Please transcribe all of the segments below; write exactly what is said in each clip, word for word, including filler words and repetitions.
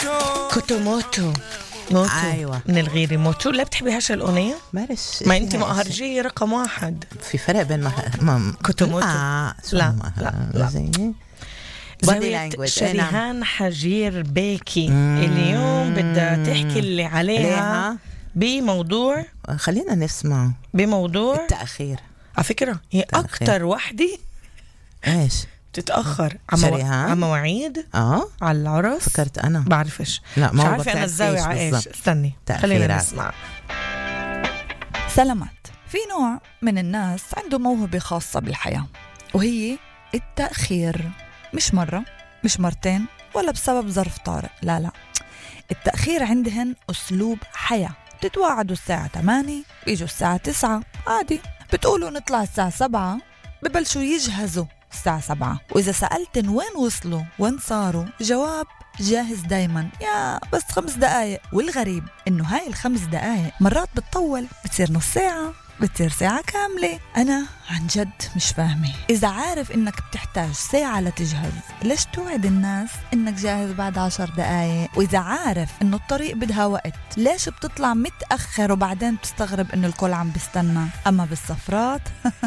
كوتوموتو موتو. أيوة. من الغيرة موتو. لا بتحبيهاش الأغنية؟ معلش ما أنت مهرجية رقم واحد. في فرق بين مه... ما... كوتوموتو. لا لا لا, لا. زي زاوية شريهان حجير بيكي مم. اليوم بدها تحكي اللي عليها, عليها بموضوع. خلينا نسمع بموضوع التأخير. على فكرة هي أكتر وحدة إيش تتأخر على مواعيد اه على العرس. فكرت أنا بعرفش لا مش عارفة أنا الزاوية على إيش. استني خلينا نسمع. سلامات. في نوع من الناس عنده موهبة خاصة بالحياة وهي التأخير. مش مرة مش مرتين ولا بسبب ظرف طارئ. لا لا التأخير عندهن أسلوب حياة. بتتواعدوا الساعة ثمانية بيجوا الساعة تسعة عادي. بتقولوا نطلع الساعة سبعة ببلشوا يجهزوا الساعة سبعة. وإذا سألتن وين وصلوا وين صاروا جواب جاهز دايما يا بس خمس دقايق. والغريب إنه هاي الخمس دقايق مرات بتطول بتصير نص ساعة بتصير ساعة كاملة. أنا عن جد مش فاهمة. إذا عارف إنك بتحتاج ساعة لتجهز ليش توعد الناس إنك جاهز بعد عشر دقايق؟ وإذا عارف إنه الطريق بدها وقت ليش بتطلع متأخر وبعدين بتستغرب إنه الكل عم بيستنى؟ أما بالسفرات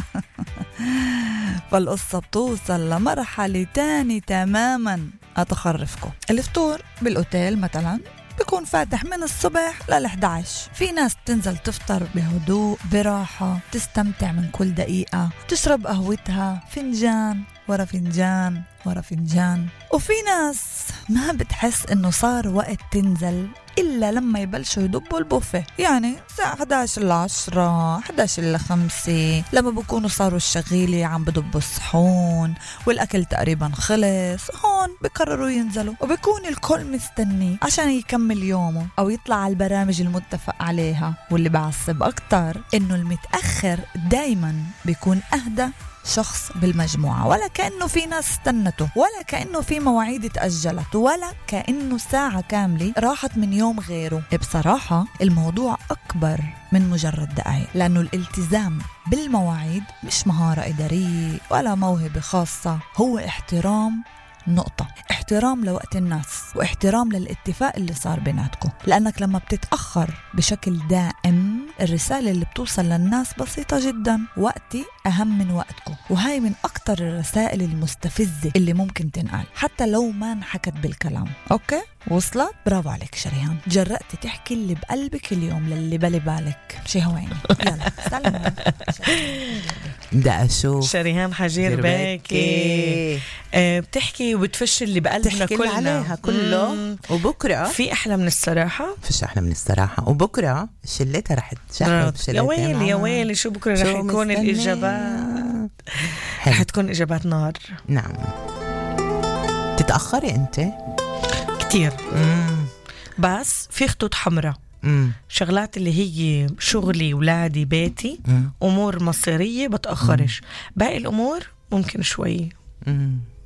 فالقصة بتوصل لمرحلة تاني تماما. أتخرفكم. الفطور بالأوتيل مثلا بيكون فاتح من الصبح لل11. في ناس بتنزل تفطر بهدوء براحة تستمتع من كل دقيقة تشرب قهوتها فنجان ورا فنجان ورا فنجان. وفي ناس ما بتحس انه صار وقت تنزل إلا لما يبلشوا يدبوا البوفيه. يعني الساعة إحدى عشر لعشرة إحدى عشر لخمسة لما بيكونوا صاروا الشغيلة عم بدبوا الصحون والأكل تقريبا خلص. هون بقرروا ينزلوا وبيكون الكل مستني عشان يكمل يومه أو يطلع على البرامج المتفق عليها. واللي بعصب أكتر إنه المتأخر دايما بيكون أهدى شخص بالمجموعة. ولا كأنه في ناس استنته ولا كأنه في مواعيد تأجلت ولا كأنه ساعة كاملة راحت من يوم غيره. بصراحة الموضوع أكبر من مجرد دقائق لأنه الالتزام بالمواعيد مش مهارة إدارية ولا موهبة خاصة. هو احترام نقطة. احترام لوقت الناس واحترام للاتفاق اللي صار بيناتكم. لأنك لما بتتأخر بشكل دائم الرسالة اللي بتوصل للناس بسيطة جدا. وقتي أهم من وقتكم. وهاي من أكتر الرسائل المستفزة اللي ممكن تنقال حتى لو ما انحكت بالكلام. أوكي وصلت؟ برافو عليك شريهان. جرأت تحكي اللي بقلبك اليوم للي بالي بالك. شي هوين يلا سلام. بدي أشوف شريهان حجير بيكي أه بتحكي وبتفش اللي بقلبنا كلنا عليها كله. مم. وبكرة في أحلى من الصراحة. فيش أحلى من الصراحة. وبكرة شلتها رح تشحب. يا ويلي يا ويلي شو بكرة رح يكون الإجابات. رح تكون إجابات نار. نعم. تتأخري أنت كتير. مم. بس في خطوط حمراء. مم. شغلات اللي هي شغلي ولادي بيتي مم. أمور مصيرية بتأخرش. باقي الأمور ممكن شوي. مم.